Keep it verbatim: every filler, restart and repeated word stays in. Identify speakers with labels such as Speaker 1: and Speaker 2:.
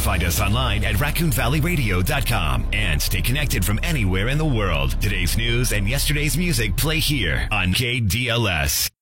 Speaker 1: Find us online at raccoon valley radio dot com and stay connected from anywhere in the world. Today's news and yesterday's music play here on K D L S.